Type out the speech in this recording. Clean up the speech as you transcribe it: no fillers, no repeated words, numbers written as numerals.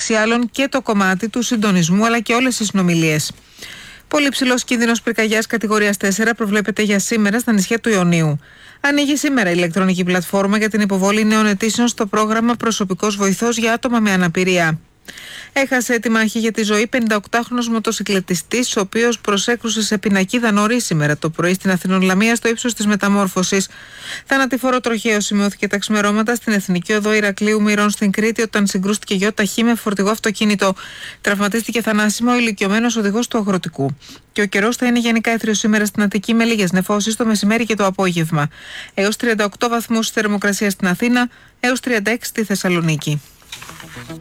μεταξύ άλλων και το κομμάτι του συντονισμού αλλά και όλες τις συνομιλίες. Πολύ ψηλός κίνδυνος πυρκαγιάς κατηγορίας 4 προβλέπεται για σήμερα στα νησιά του Ιωνίου. Ανοίγει σήμερα η ηλεκτρονική πλατφόρμα για την υποβολή νέων αιτήσεων στο πρόγραμμα Προσωπικός Βοηθός για άτομα με αναπηρία. Έχασε τη μάχη για τη ζωή 58χρονος μοτοσυκλετιστής, ο οποίος προσέκρουσε σε πινακίδα νωρίς σήμερα το πρωί στην Αθηνών Λαμία στο ύψος της Μεταμόρφωσης. Θανατηφόρο τροχαίο σημειώθηκε τα ξημερώματα στην Εθνική Οδό Ηρακλείου Μυρών στην Κρήτη όταν συγκρούστηκε γιοταχή με φορτηγό αυτοκίνητο. Τραυματίστηκε θανάσιμα ο ηλικιωμένος οδηγός του αγροτικού. Και ο καιρός θα είναι γενικά έθριος σήμερα στην Αττική με λίγες νεφώσεις το μεσημέρι και το απόγευμα. Έως 38 βαθμούς θερμοκρασία στην Αθήνα, έως 36 στη Θεσσαλονίκη.